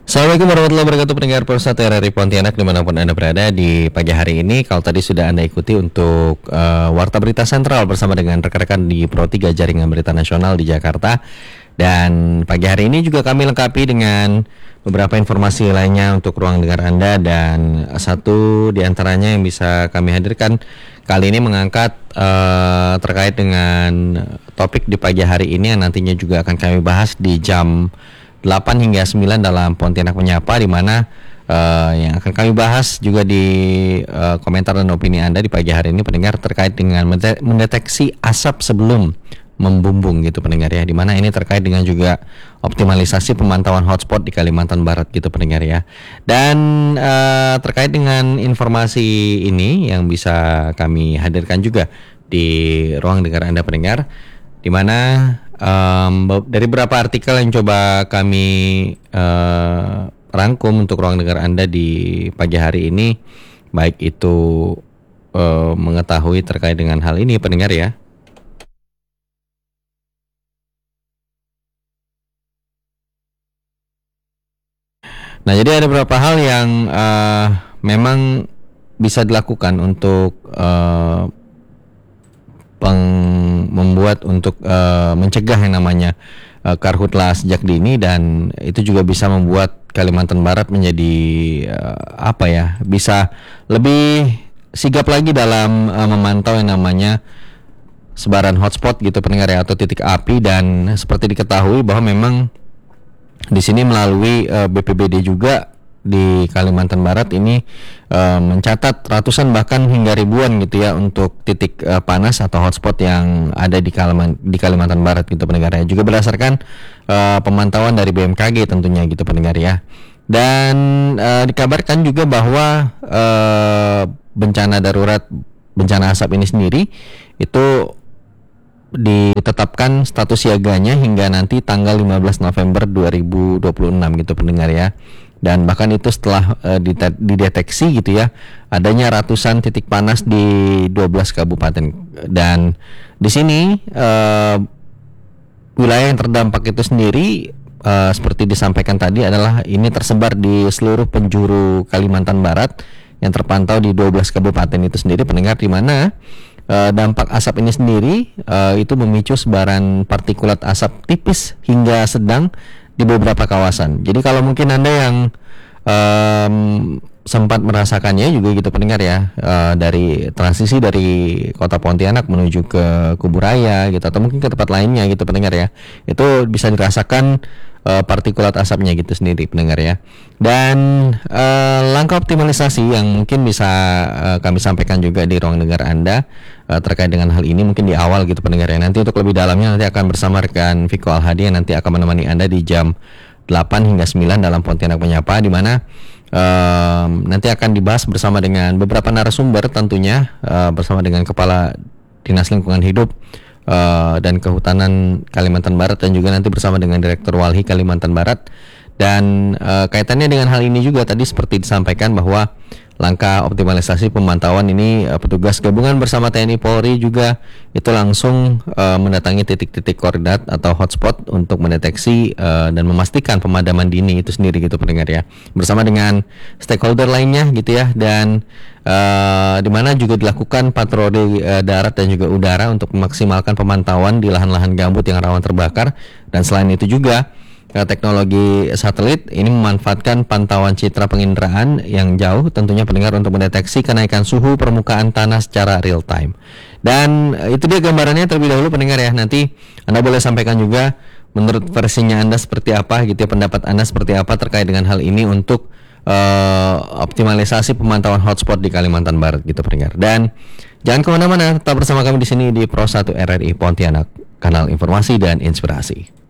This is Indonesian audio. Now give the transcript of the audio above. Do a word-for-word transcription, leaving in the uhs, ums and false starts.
Assalamualaikum warahmatullahi wabarakatuh, pendengar Pro satu R R I Pontianak dimanapun Anda berada di pagi hari ini. Kalau tadi sudah Anda ikuti untuk uh, Warta Berita Sentral bersama dengan rekan-rekan di Pro tiga Jaringan Berita Nasional di Jakarta. Dan pagi hari ini juga kami lengkapi dengan beberapa informasi lainnya untuk ruang dengar Anda. Dan satu di antaranya yang bisa kami hadirkan kali ini mengangkat uh, terkait dengan topik di pagi hari ini yang nantinya juga akan kami bahas di jam delapan hingga sembilan dalam Pontianak Menyapa, di mana uh, yang akan kami bahas juga di uh, komentar dan opini Anda di pagi hari ini pendengar terkait dengan mendeteksi asap sebelum membumbung gitu pendengar ya, di mana ini terkait dengan juga optimalisasi pemantauan hotspot di Kalimantan Barat gitu pendengar ya. Dan uh, terkait dengan informasi ini yang bisa kami hadirkan juga di ruang dengar Anda pendengar, di mana Um, dari beberapa artikel yang coba kami uh, rangkum untuk ruang dengar Anda di pagi hari ini, baik itu uh, mengetahui terkait dengan hal ini pendengar ya. Nah, jadi ada beberapa hal yang uh, memang bisa dilakukan untuk uh, Peng, membuat untuk uh, mencegah yang namanya uh, karhutla sejak dini, dan itu juga bisa membuat Kalimantan Barat menjadi uh, apa ya, bisa lebih sigap lagi dalam uh, memantau yang namanya sebaran hotspot gitu pendengar ya, atau titik api. Dan seperti diketahui bahwa memang di sini melalui uh, B P B D juga di Kalimantan Barat ini uh, mencatat ratusan bahkan hingga ribuan gitu ya untuk titik uh, panas atau hotspot yang ada di Kalimantan di Kalimantan Barat gitu pendengar ya. Juga berdasarkan uh, pemantauan dari B M K G tentunya gitu pendengar ya. Dan uh, dikabarkan juga bahwa uh, bencana darurat bencana asap ini sendiri itu ditetapkan status siaganya hingga nanti tanggal lima belas November dua ribu dua puluh enam gitu pendengar ya. Dan bahkan itu setelah uh, dideteksi gitu ya, adanya ratusan titik panas di dua belas kabupaten. Dan di sini uh, wilayah yang terdampak itu sendiri uh, seperti disampaikan tadi adalah ini tersebar di seluruh penjuru Kalimantan Barat yang terpantau di dua belas kabupaten itu sendiri pendengar, di mana uh, dampak asap ini sendiri uh, itu memicu sebaran partikulat asap tipis hingga sedang di beberapa kawasan. Jadi kalau mungkin Anda yang um, sempat merasakannya juga gitu pendengar ya, uh, dari transisi dari kota Pontianak menuju ke Kuburaya gitu, atau mungkin ke tempat lainnya gitu pendengar ya, itu bisa dirasakan uh, partikulat asapnya gitu sendiri pendengar ya. Dan uh, langkah optimalisasi yang mungkin bisa uh, kami sampaikan juga di ruang dengar Anda uh, terkait dengan hal ini mungkin di awal gitu pendengar ya. Nanti untuk lebih dalamnya nanti akan bersama rekan Viko Alhadi yang nanti akan menemani Anda di jam delapan hingga sembilan dalam Pontianak Menyapa, di mana Um, nanti akan dibahas bersama dengan beberapa narasumber tentunya, uh, bersama dengan Kepala Dinas Lingkungan Hidup uh, dan Kehutanan Kalimantan Barat, dan juga nanti bersama dengan Direktur Walhi Kalimantan Barat. Dan uh, kaitannya dengan hal ini juga tadi seperti disampaikan bahwa langkah optimalisasi pemantauan ini uh, petugas gabungan bersama T N I Polri juga itu langsung uh, mendatangi titik-titik koordinat atau hotspot untuk mendeteksi uh, dan memastikan pemadaman dini itu sendiri gitu pendengar ya, bersama dengan stakeholder lainnya gitu ya. Dan uh, di mana juga dilakukan patroli uh, darat dan juga udara untuk memaksimalkan pemantauan di lahan-lahan gambut yang rawan terbakar. Dan selain itu juga teknologi satelit ini memanfaatkan pantauan citra penginderaan yang jauh tentunya pendengar untuk mendeteksi kenaikan suhu permukaan tanah secara real time. Dan itu dia gambarannya terlebih dahulu pendengar ya. Nanti Anda boleh sampaikan juga menurut versinya Anda seperti apa gitu ya, pendapat Anda seperti apa terkait dengan hal ini untuk uh, optimalisasi pemantauan hotspot di Kalimantan Barat gitu pendengar. Dan jangan kemana-mana, tetap bersama kami di sini di Pro satu R R I Pontianak, kanal informasi dan inspirasi.